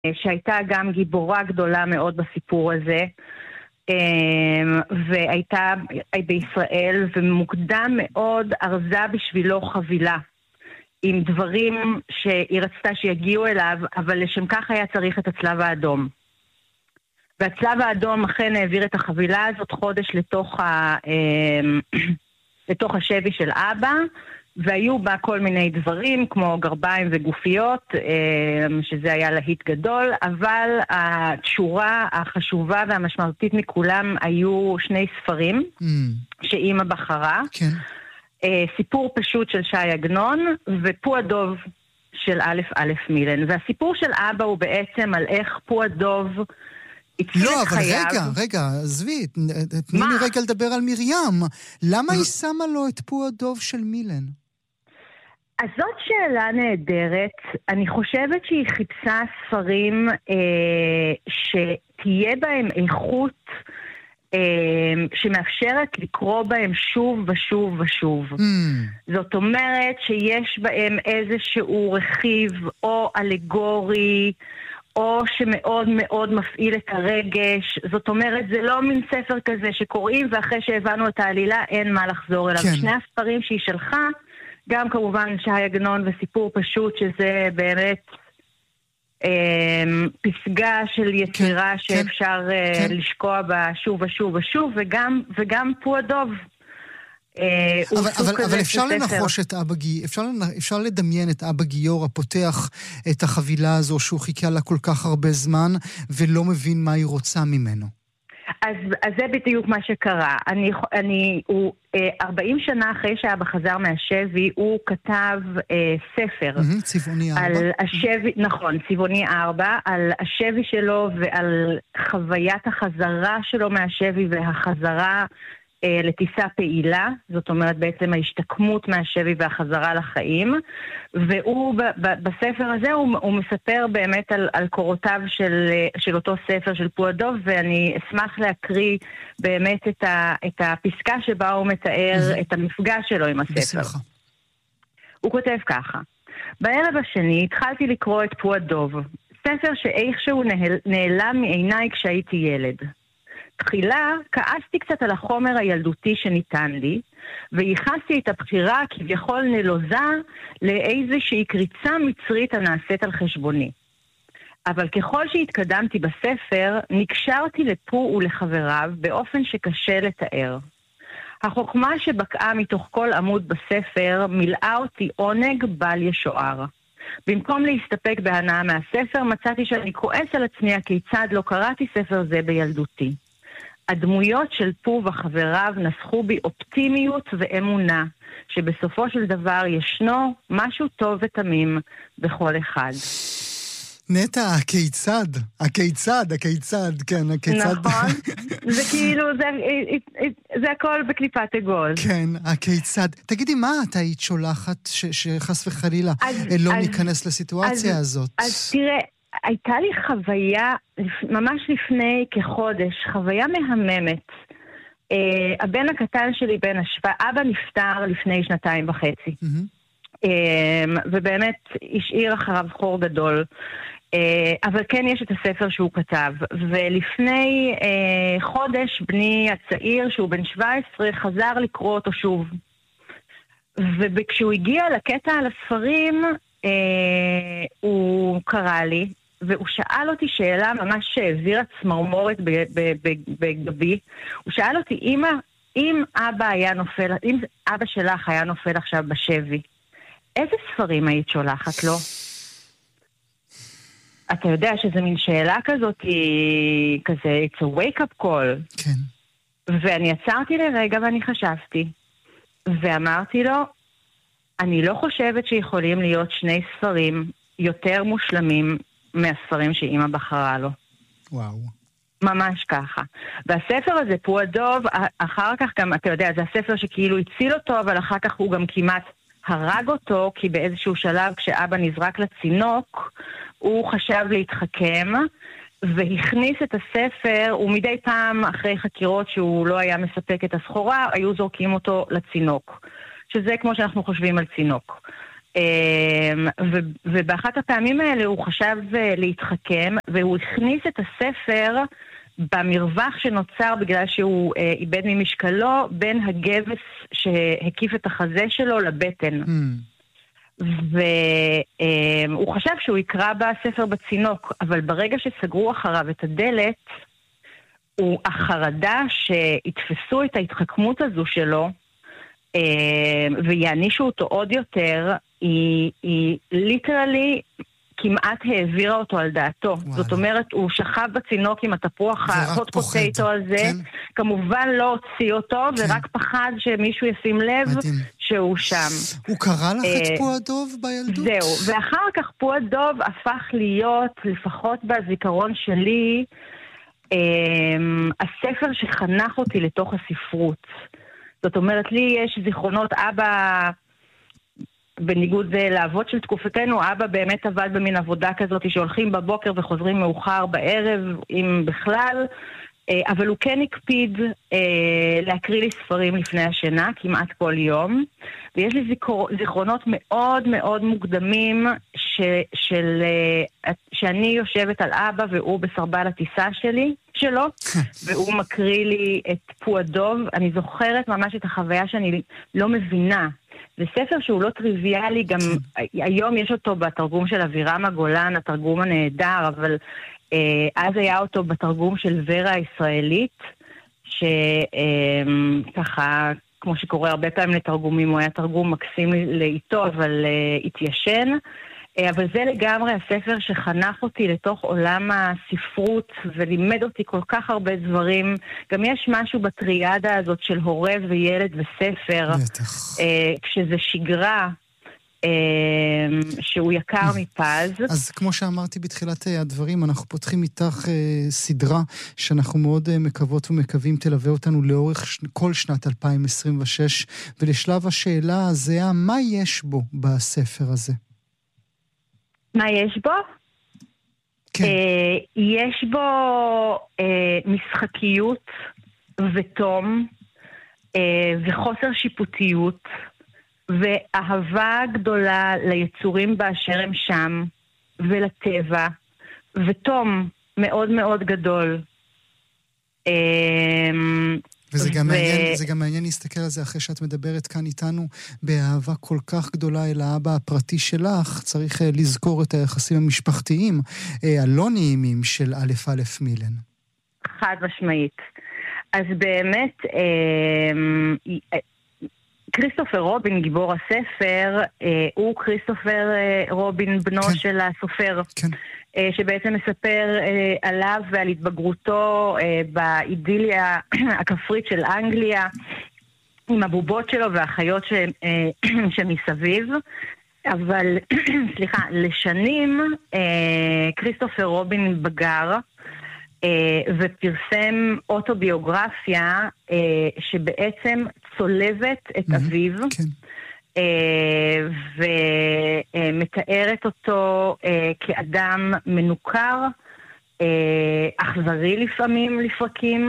שהייתה גם גיבורה גדולה מאוד בסיפור הזה, והייתה בישראל, ומוקדם מאוד ארזה בשבילו חבילה, עם דברים שהיא רצתה שיגיעו אליו, אבל לשם כך היה צריך את הצלב האדום. והצלב האדום אכן העביר את החבילה הזאת חודש לתוך השבי של אבא, והיו בה כל מיני דברים כמו גרביים וגופיות, שזה היה להיט גדול, אבל התשורה החשובה והמשמעותית מכולם היו שני ספרים שאימא בחרה. כן. סיפור פשוט של שי עגנון ופוע דוב של א' מילן. והסיפור של אבא הוא בעצם על איך פוע דוב הציל את חייו. לא, אבל רגע, עזבי, תני לי רגע לדבר על מרים. למה היא שמה לו את פוע דוב של מילן? אז זאת שאלה נהדרת. אני חושבת שהיא חיפשה ספרים שתהיה בהם איכות שמאפשרת לקרוא בהם שוב ושוב ושוב. זאת אומרת שיש בהם איזשהו רכיב או אלגורי, או שמאוד מאוד מפעיל את הרגש. זאת אומרת, זה לא מין ספר כזה שקוראים ואחרי שהבנו את העלילה אין מה לחזור אליו. כן. שני הספרים שהיא שלחה, גם כמובן שי עגנון וסיפור פשוט, שזה באמת פסגה של יצירה שאפשר לשקוע בה שוב ושוב ושוב, וגם פוע דוב. אבל אפשר לנחוש את אבא גיורא, אפשר לדמיין את אבא גיורא הפותח את החבילה הזו שהוא חיכה לה כל כך הרבה זמן ולא מבין מה היא רוצה ממנו. אז זה בדיוק מה שקרה. 40 שנה אחרי שאבא חזר מהשבי, הוא כתב ספר. צבעוני 4. על השבי, נכון, צבעוני 4, על השבי שלו ועל חוויית החזרה שלו מהשבי והחזרה לטיסה פעילה, זאת אומרת בעצם ההשתקמות מהשבי והחזרה לחיים, והוא בספר הזה הוא מספר באמת על קורותיו של אותו ספר של פוע דוב, ואני אשמח להקריא באמת את הפסקה שבה הוא מתאר את המפגש שלו עם הספר. בשמחה. הוא כותב ככה: בערב השני התחלתי לקרוא את פוע דוב, ספר שאיכשהו נעלם מעיניי כשהייתי ילד. תחילה כעסתי קצת על החומר הילדותי שניתן לי, וייחסתי את הבחירה כביכול נלוזה לאיזושהי קריצה מצרית הנעשית על חשבוני. אבל ככל שהתקדמתי בספר, נקשרתי לפו ולחבריו באופן שקשה לתאר. החוכמה שבקעה מתוך כל עמוד בספר מילאה אותי עונג בל ישוער. במקום להסתפק בהנאה מהספר, מצאתי שאני כועס על עצמי כיצד לא קראתי ספר זה בילדותי. הדמויות של פו וחבריו נסחו בי אופטימיות ואמונה, שבסופו של דבר ישנו משהו טוב ותמים בכל אחד. נטע, הכיצד, כן, הכיצד. נכון, זה כאילו, זה הכל בקליפת אגוז. כן, הכיצד. תגידי, מה אתה היית שולחת שחס וחלילה לא ניכנס לסיטואציה הזאת? אז תראה, הייתה לי חוויה, ממש לפני כחודש, חוויה מהממת. הבן הקטן שלי, בן השבע, אבא נפטר לפני 2.5. ובאמת השאיר אחריו חור גדול. אבל כן יש את הספר שהוא כתב. ולפני חודש, בני הצעיר, שהוא בן 17, חזר לקרוא אותו שוב. וכשהוא הגיע לקטע על הספרים, הוא קרא לי, והוא שאל אותי שאלה ממש שהעבירה צמרמורת בגבי. הוא שאל אותי, אם אבא שלך היה נופל עכשיו בשבי, איזה ספרים היית שולחת לו? אתה יודע שזה מין שאלה כזאת, כזה, it's a wake-up call. כן. ואני עצרתי לרגע ואני חשבתי, ואמרתי לו, אני לא חושבת שיכולים להיות שני ספרים יותר מושלמים מהספרים שאמא בחרה לו. וואו. ממש ככה. והספר הזה, פוע דוב, אחר כך גם, אתה יודע, זה הספר שכאילו הציל אותו, אבל אחר כך הוא גם כמעט הרג אותו, כי באיזשהו שלב כשאבא נזרק לצינוק, הוא חשב להתחכם, והכניס את הספר, ומדי פעם אחרי חקירות שהוא לא היה מספק את הסחורה, היו זורקים אותו לצינוק. שזה כמו שאנחנו חושבים על צינוק. ובאחת הפעמים האלה הוא חשב להתחכם, והוא הכניס את הספר במרווח שנוצר בגלל שהוא איבד ממשקלו בין הגבס שהקיף את החזה שלו לבטן. והוא חשב שהוא יקרא בספר בצינוק, אבל ברגע שסגרו אחריו את הדלת, החרדה שהתפסו את ההתחכמות הזו שלו ויענישו אותו עוד יותר, היא ליטרלי כמעט העבירה אותו על דעתו. זאת אומרת, הוא שכב בצינוק עם התפוח ההוט פוטטו הזה, כן. כמובן לא הוציא אותו, כן. ורק פחד שמישהו ישים לב מדהים. שהוא שם. הוא קרא לך את פועדוב בילדות? זהו, ואחר כך פועדוב הפך להיות, לפחות בזיכרון שלי, הספר שחנך אותי לתוך הספרות. זאת אומרת, לי יש זיכרונות, אבא, בניגוד לאבות של תקופתנו, אבא באמת עבד במין עבודה כזאת שהולכים בבוקר וחוזרים מאוחר בערב, אם בכלל, אבל הוא כן הקפיד להקריא לי ספרים לפני השינה, כמעט כל יום, ויש לי זיכרונות מאוד מאוד מוקדמים שאני יושבת על אבא והוא בסרבל הטיסה שלו, והוא מקריא לי את פועדוב. אני זוכרת ממש את החוויה שאני לא מבינה. זה ספר שהוא לא טריוויאלי, גם היום יש אותו בתרגום של אבירם הגולן, התרגום הנהדר, אבל אז היה אותו בתרגום של ורה הישראלית, שככה, כמו שקורה הרבה פעמים לתרגומים, הוא היה תרגום מקסים לאיתו, אבל התיישן. אבל זה לגמרי הספר שחנך אותי לתוך עולם הספרות, ולימד אותי כל כך הרבה דברים. גם יש משהו בטריאדה הזאת של הורה וילד וספר, כשזה שגרה, שהוא יקר מפז. אז כמו שאמרתי בתחילת הדברים, אנחנו פותחים איתך סדרה שאנחנו מאוד מקוות ומקווים תלווה אותנו לאורך כל שנת 2026, ולשלב השאלה הזה, מה יש בו בספר הזה? מה יש בו? כן. יש בו משחקיות ותום וחוסר שיפוטיות ואהבה גדולה ליצורים באשר הם שם ולטבע ותום מאוד מאוד גדול. וזה גם מעניין להסתכל על זה אחרי שאת מדברת כאן איתנו באהבה כל כך גדולה אל האבא הפרטי שלך. צריך לזכור את היחסים המשפחתיים הלא נעימים של א' מילן. חד משמעית. אז באמת כריסטופר רובין, גיבור הספר, הוא כריסטופר רובין, בנו כן. של הסופר. כן. שבעצם מספר עליו ועל התבגרותו באידיליה הכפרית של אנגליה, עם הבובות שלו והחיות שמסביב. אבל, סליחה, לשנים כריסטופר רובין בגר ופרסם אוטוביוגרפיה שבעצם צולבת את אביו. כן. ומתארת אותו כאדם מנוכר, אכזרי לפרקים,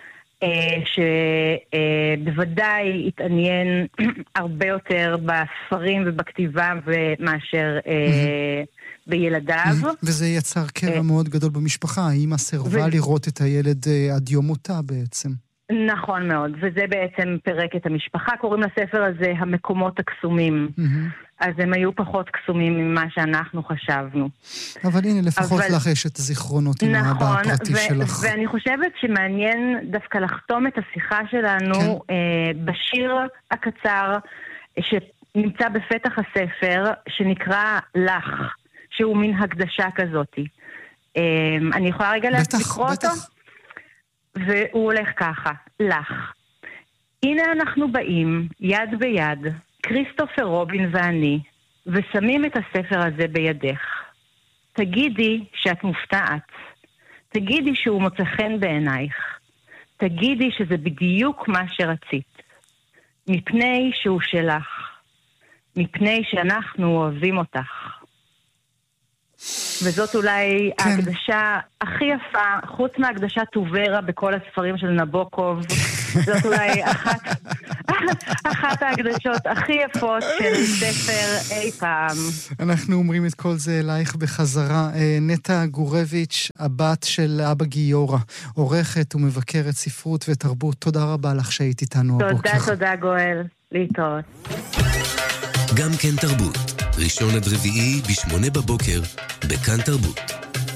שבוודאי התעניין הרבה יותר בספרים ובכתיבה מאשר בילדיו. וזה יצר קרע מאוד גדול במשפחה. האמא סירבה לראות את הילד עד יום מותה בעצם. נכון מאוד, וזה בעצם פרק את המשפחה. קוראים לספר הזה המקומות הקסומים. אז הם היו פחות קסומים ממה שאנחנו חשבנו. אבל הנה, לפחות לך יש את הזיכרונות עם האבא הפרטי שלך. ואני חושבת שמעניין דווקא לחתום את השיחה שלנו בשיר הקצר שנמצא בפתח הספר, שנקרא לך, שהוא מין הקדשה כזאת. אני יכולה רגע לקרוא אותו? והוא הולך ככה, לך. הנה אנחנו באים, יד ביד, כריסטופר רובין ואני, ושמים את הספר הזה בידך. תגידי שאת מופתעת. תגידי שהוא מוצא חן בעינייך. תגידי שזה בדיוק מה שרצית. מפני שהוא שלך. מפני שאנחנו אוהבים אותך. וזאת אולי כן. ההקדשה הכי יפה, חוץ מהקדשה טוברה בכל הספרים של נבוקוב, זאת אולי אחת אחת ההקדשות הכי יפות של ספר אי פעם. אנחנו אומרים את כל זה אלייך בחזרה. נטע גורביץ', הבת של אבא גיורא, עורכת ומבקרת ספרות ותרבות, תודה רבה לך שהיית איתנו הבוקר. תודה גואל, להתראות. גם כן תרבות, ראשון עד רביעי ב8 בבוקר, בכאן תרבות.